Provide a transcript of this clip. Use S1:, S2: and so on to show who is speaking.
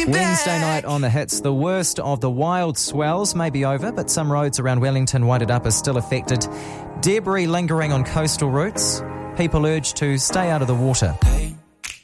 S1: Wednesday night on the hits. The worst of the wild swells may be over, but some roads around Wellington, Winded Up are still affected. Debris lingering on coastal routes. People urged to stay out of the water.